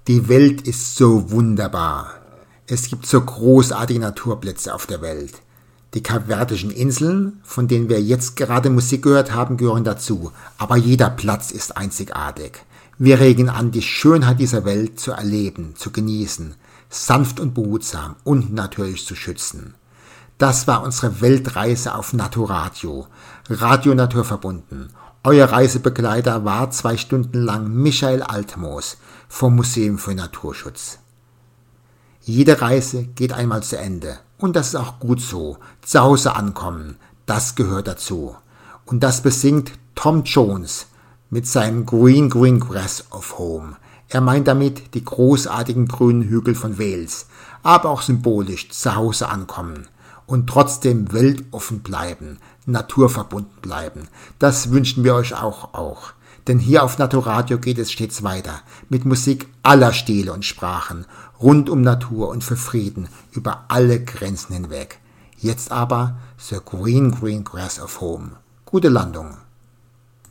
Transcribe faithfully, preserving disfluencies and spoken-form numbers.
Die Welt ist so wunderbar. Es gibt so großartige Naturplätze auf der Welt. Die Kapverdischen Inseln, von denen wir jetzt gerade Musik gehört haben, gehören dazu. Aber jeder Platz ist einzigartig. Wir regen an, die Schönheit dieser Welt zu erleben, zu genießen, sanft und behutsam und natürlich zu schützen. Das war unsere Weltreise auf Naturradio, Radio Naturverbunden. Euer Reisebegleiter war zwei Stunden lang Michael Altmoos vom Museum für Naturschutz. Jede Reise geht einmal zu Ende und das ist auch gut so. Zu Hause ankommen, das gehört dazu. Und das besingt Tom Jones mit seinem Green Green Grass of Home. Er meint damit die großartigen grünen Hügel von Wales, aber auch symbolisch zu Hause ankommen und trotzdem weltoffen bleiben, naturverbunden bleiben. Das wünschen wir euch auch auch. Denn hier auf Naturradio geht es stets weiter, mit Musik aller Stile und Sprachen, rund um Natur und für Frieden, über alle Grenzen hinweg. Jetzt aber The Green Green Grass of Home. Gute Landung.